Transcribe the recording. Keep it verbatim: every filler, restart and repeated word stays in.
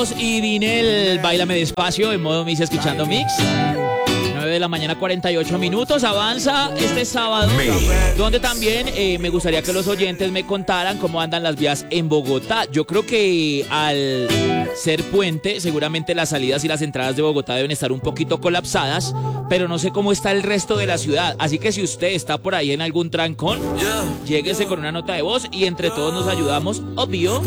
Carlos y Dinel, Báilame Despacio en modo Mix escuchando Mix. nueve de la mañana, cuarenta y ocho minutos. Avanza este sábado, donde también eh, me gustaría que los oyentes me contaran cómo andan las vías en Bogotá. Yo creo que al ser puente, seguramente las salidas y las entradas de Bogotá deben estar un poquito colapsadas, pero no sé cómo está el resto de la ciudad. Así que si usted está por ahí en algún trancón, lléguese con una nota de voz y entre todos nos ayudamos, obvio.